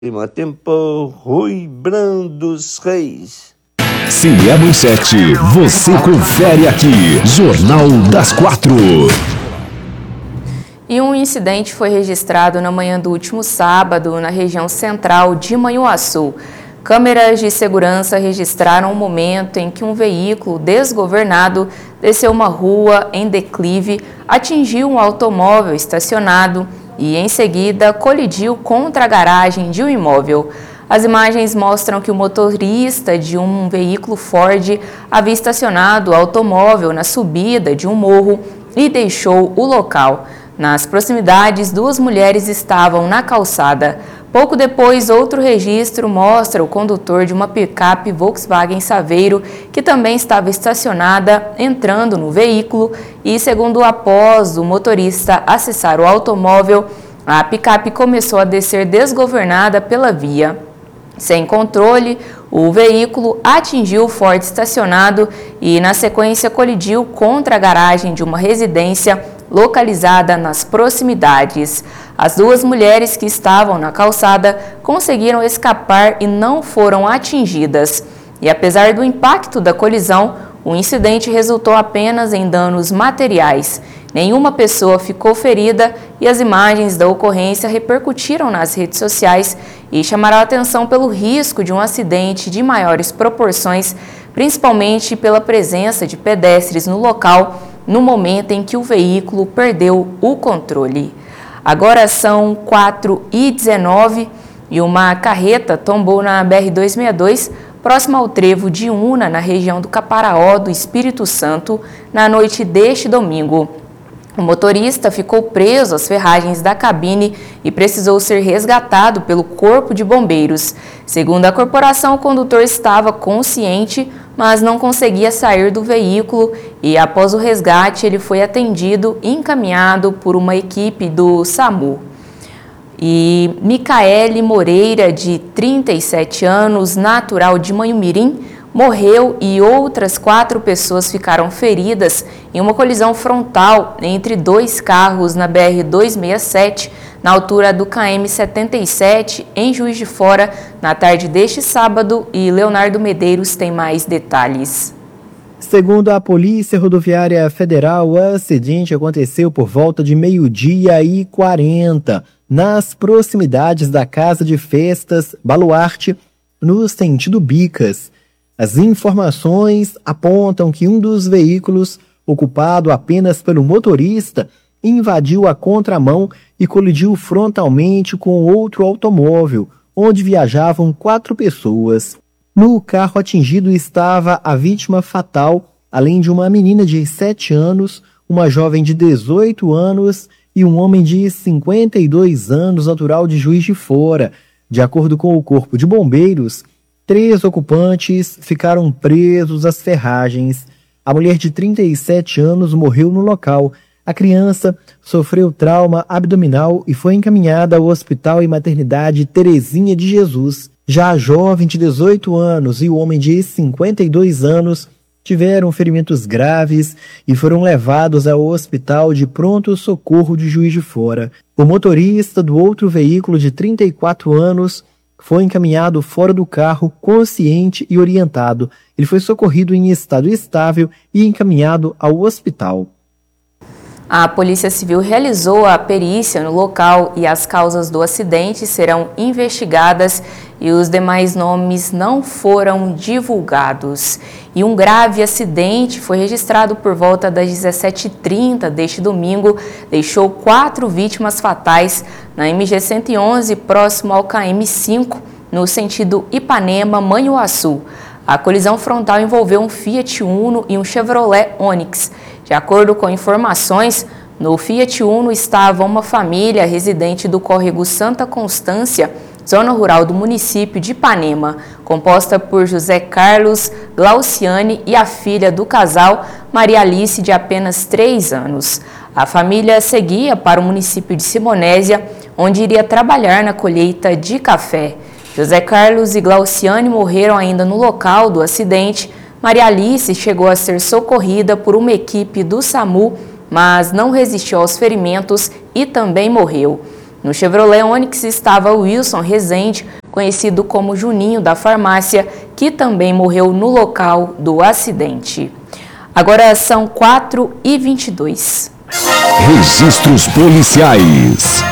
Clima Tempo, Rui Brandos Reis. Se é manchete, você confere aqui. Jornal das 4. E um incidente foi registrado na manhã do último sábado na região central de Manhuaçu. Câmeras de segurança registraram o momento em que um veículo desgovernado desceu uma rua em declive, atingiu um automóvel estacionado e, em seguida, colidiu contra a garagem de um imóvel. As imagens mostram que o motorista de um veículo Ford havia estacionado o automóvel na subida de um morro e deixou o local. Nas proximidades, duas mulheres estavam na calçada. Pouco depois, outro registro mostra o condutor de uma picape Volkswagen Saveiro, que também estava estacionada, entrando no veículo e, segundo após o motorista acessar o automóvel, a picape começou a descer desgovernada pela via. Sem controle, o veículo atingiu o Ford estacionado e, na sequência, colidiu contra a garagem de uma residência localizada nas proximidades. As duas mulheres que estavam na calçada conseguiram escapar e não foram atingidas. E apesar do impacto da colisão, o incidente resultou apenas em danos materiais. Nenhuma pessoa ficou ferida e as imagens da ocorrência repercutiram nas redes sociais e chamaram a atenção pelo risco de um acidente de maiores proporções, principalmente pela presença de pedestres no local no momento em que o veículo perdeu o controle. Agora são 4h19 e uma carreta tombou na BR-262, próximo ao trevo de Una, na região do Caparaó do Espírito Santo, na noite deste domingo. O motorista ficou preso às ferragens da cabine e precisou ser resgatado pelo Corpo de Bombeiros. Segundo a corporação, o condutor estava consciente, mas não conseguia sair do veículo e, após o resgate, ele foi atendido e encaminhado por uma equipe do SAMU. E Micaele Moreira, de 37 anos, natural de Manhumirim, morreu e outras 4 pessoas ficaram feridas em uma colisão frontal entre 2 carros na BR-267, na altura do KM 77, em Juiz de Fora, na tarde deste sábado, e Leonardo Medeiros tem mais detalhes. Segundo a Polícia Rodoviária Federal, o acidente aconteceu por volta de 12h40, nas proximidades da Casa de Festas Baluarte, no sentido Bicas. As informações apontam que um dos veículos, ocupado apenas pelo motorista, invadiu a contramão e colidiu frontalmente com outro automóvel, onde viajavam 4 pessoas. No carro atingido estava a vítima fatal, além de uma menina de 7 anos, uma jovem de 18 anos e um homem de 52 anos, natural de Juiz de Fora. De acordo com o Corpo de Bombeiros, 3 ocupantes ficaram presos às ferragens. A mulher de 37 anos morreu no local. A criança sofreu trauma abdominal e foi encaminhada ao Hospital e Maternidade Terezinha de Jesus. Já a jovem de 18 anos e o homem de 52 anos tiveram ferimentos graves e foram levados ao Hospital de Pronto Socorro de Juiz de Fora. O motorista do outro veículo, de 34 anos, foi encaminhado fora do carro, consciente e orientado. Ele foi socorrido em estado estável e encaminhado ao hospital. A Polícia Civil realizou a perícia no local e as causas do acidente serão investigadas e os demais nomes não foram divulgados. E um grave acidente foi registrado por volta das 17h30 deste domingo, deixou 4 vítimas fatais na MG-111, próximo ao KM-5, no sentido Ipanema-Manhuaçu. A colisão frontal envolveu um Fiat Uno e um Chevrolet Onix. De acordo com informações, no Fiat Uno estava uma família residente do córrego Santa Constância, zona rural do município de Ipanema, composta por José Carlos, Glauciane e a filha do casal, Maria Alice, de apenas 3 anos. A família seguia para o município de Simonésia, onde iria trabalhar na colheita de café. José Carlos e Glauciane morreram ainda no local do acidente. Maria Alice chegou a ser socorrida por uma equipe do SAMU, mas não resistiu aos ferimentos e também morreu. No Chevrolet Onix estava Wilson Rezende, conhecido como Juninho da farmácia, que também morreu no local do acidente. Agora são 4h22. Registros policiais.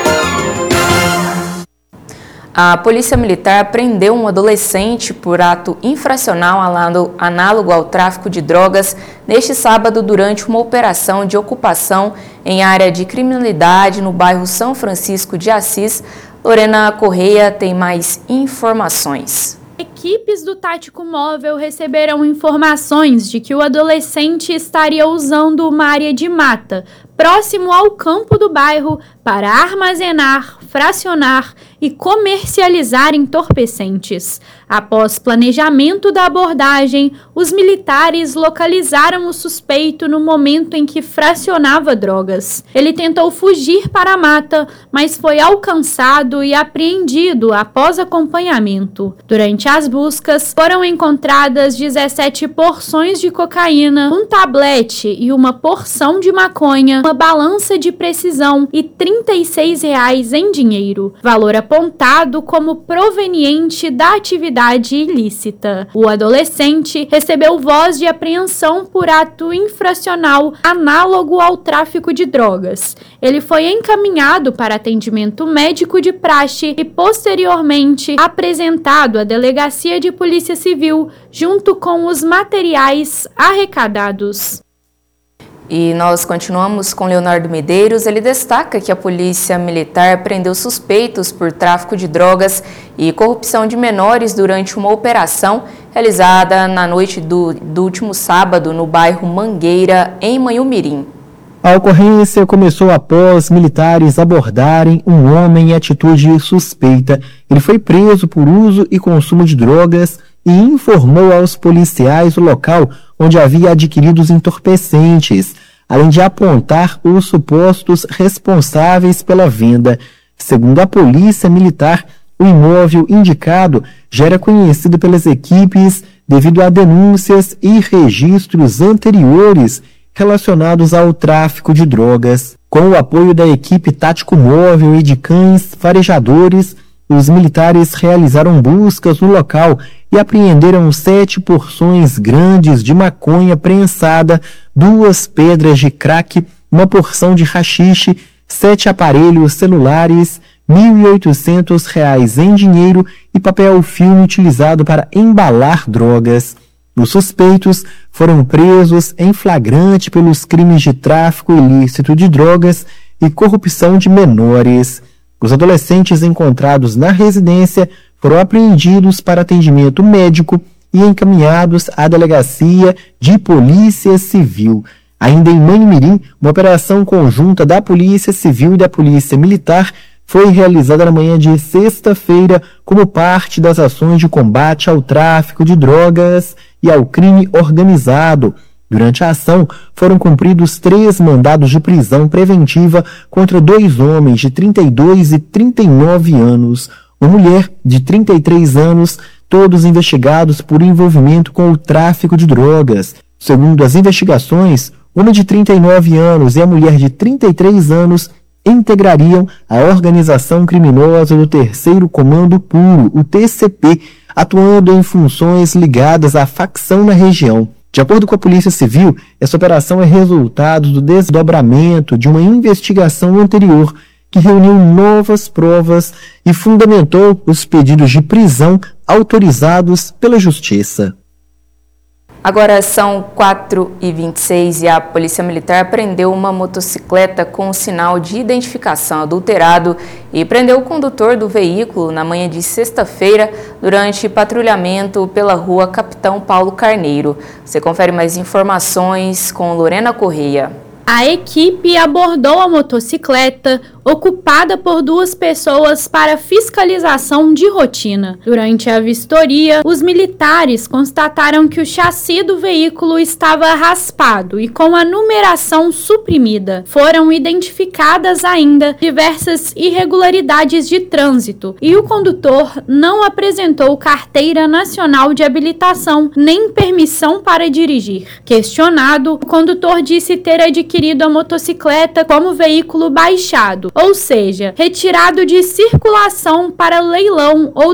A Polícia Militar prendeu um adolescente por ato infracional análogo ao tráfico de drogas neste sábado durante uma operação de ocupação em área de criminalidade no bairro São Francisco de Assis. Lorena Correia tem mais informações. Equipes do Tático Móvel receberam informações de que o adolescente estaria usando uma área de mata próximo ao campo do bairro para armazenar, fracionar e comercializar entorpecentes. Após planejamento da abordagem, os militares localizaram o suspeito no momento em que fracionava drogas. Ele tentou fugir para a mata, mas foi alcançado e apreendido após acompanhamento. Durante as buscas, foram encontradas 17 porções de cocaína, um tablete e uma porção de maconha, uma balança de precisão e R$36 em dinheiro, valor apontado como proveniente da atividade ilícita. O adolescente recebeu voz de apreensão por ato infracional análogo ao tráfico de drogas. Ele foi encaminhado para atendimento médico de praxe e posteriormente apresentado à Delegacia de Polícia Civil junto com os materiais arrecadados. E nós continuamos com Leonardo Medeiros. Ele destaca que a Polícia Militar prendeu suspeitos por tráfico de drogas e corrupção de menores durante uma operação realizada na noite do último sábado no bairro Mangueira, em Manhumirim. A ocorrência começou após militares abordarem um homem em atitude suspeita. Ele foi preso por uso e consumo de drogas e informou aos policiais o local onde havia adquirido os entorpecentes, além de apontar os supostos responsáveis pela venda. Segundo a Polícia Militar, o imóvel indicado já era conhecido pelas equipes devido a denúncias e registros anteriores relacionados ao tráfico de drogas. Com o apoio da equipe Tático Móvel e de cães farejadores, os militares realizaram buscas no local e apreenderam 7 porções grandes de maconha prensada, 2 pedras de crack, uma porção de haxixe, 7 aparelhos celulares, R$1.800 em dinheiro e papel filme utilizado para embalar drogas. Os suspeitos foram presos em flagrante pelos crimes de tráfico ilícito de drogas e corrupção de menores. Os adolescentes encontrados na residência foram apreendidos para atendimento médico e encaminhados à Delegacia de Polícia Civil. Ainda em Manhumirim, uma operação conjunta da Polícia Civil e da Polícia Militar foi realizada na manhã de sexta-feira como parte das ações de combate ao tráfico de drogas e ao crime organizado. Durante a ação, foram cumpridos 3 mandados de prisão preventiva contra 2 homens de 32 e 39 anos, uma mulher de 33 anos, todos investigados por envolvimento com o tráfico de drogas. Segundo as investigações, o homem de 39 anos e a mulher de 33 anos integrariam a organização criminosa do Terceiro Comando Puro, o TCP, atuando em funções ligadas à facção na região. De acordo com a Polícia Civil, essa operação é resultado do desdobramento de uma investigação anterior que reuniu novas provas e fundamentou os pedidos de prisão autorizados pela Justiça. Agora são 4h26 e a Polícia Militar prendeu uma motocicleta com sinal de identificação adulterado e prendeu o condutor do veículo na manhã de sexta-feira durante patrulhamento pela rua Capitão Paulo Carneiro. Você confere mais informações com Lorena Correia. A equipe abordou a motocicleta ocupada por 2 pessoas para fiscalização de rotina. Durante a vistoria, os militares constataram que o chassi do veículo estava raspado e com a numeração suprimida. Foram identificadas ainda diversas irregularidades de trânsito e o condutor não apresentou carteira nacional de habilitação nem permissão para dirigir. Questionado, o condutor disse ter adquirido a motocicleta como veículo baixado ou seja, retirado de circulação para leilão ou